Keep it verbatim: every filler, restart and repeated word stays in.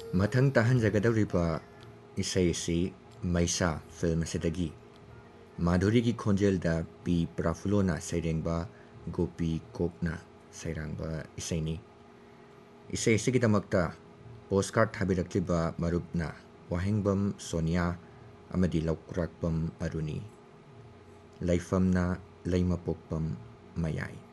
ꯃꯊꯪ ꯇꯥꯍꯟꯖꯒꯗꯧꯔꯤꯕ ꯏꯁꯩ ꯑꯁꯤ ꯃꯩꯁꯥ ꯐꯤꯜꯝ ꯑꯁꯤꯗꯒꯤ ꯃꯥꯙꯨꯔꯤꯒꯤ ꯈꯣꯟꯖꯦꯜꯗ ꯄꯤ ꯄ꯭ꯔꯥꯐꯨꯜꯂꯣꯅ ꯁꯩꯔꯦꯡꯕ ꯒꯣꯄꯤ ꯀꯣꯛꯅ ꯁꯩꯔꯥꯡꯕ ꯏꯁꯩꯅꯤ. ꯏꯁꯩ ꯑꯁꯤꯒꯤꯗꯃꯛꯇ ꯄꯣꯁꯀꯥꯔꯠ ꯊꯥꯕꯤꯔꯛꯂꯤꯕ ꯃꯔꯨꯞꯅ ꯋꯥꯍꯦꯡꯕꯝ ꯁꯣꯅꯤꯌꯥ ꯑꯃꯗꯤ ꯂꯧꯀ꯭ꯔꯥꯛꯄꯝ ꯑꯔꯨꯅꯤ. ꯂꯩꯐꯝꯅ ꯂꯩꯃꯄꯣꯛꯄꯝ ꯃꯌꯥꯏ.